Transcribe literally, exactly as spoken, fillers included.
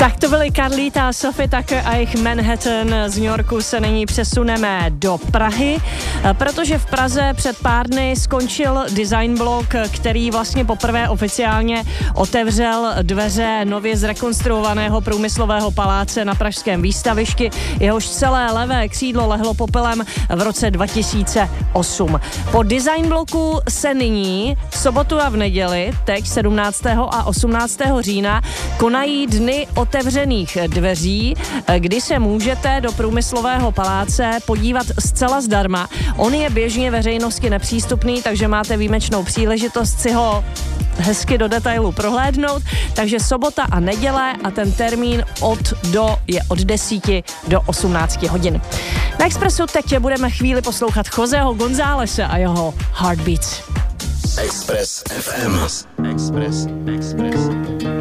Tak to byly Carlita, Sophie Tucker a jejich Manhattan. Z New Yorku se nyní přesuneme do Prahy, protože v Praze před pár dny skončil Design Block, který vlastně poprvé oficiálně otevřel dveře nově zrekonstruovaného průmyslového paláce na pražském Výstavišti. Jehož celé levé křídlo lehlo popelem v roce dva tisíce osm. Po Design Blocku se nyní v sobotu a v neděli, teď sedmnáctého a osmnáctého října, konají dny otevřených dveří, kdy se můžete do průmyslového paláce podívat zcela zdarma. On je běžně veřejnosti nepřístupný, takže máte výjimečnou příležitost si ho hezky do detailu prohlédnout. Takže sobota a neděle a ten termín od do je od deseti do osmnácti hodin. Na Expressu teď budeme chvíli poslouchat Joseho Gonzálese a jeho Heartbeats. Express ef em. Express, Express.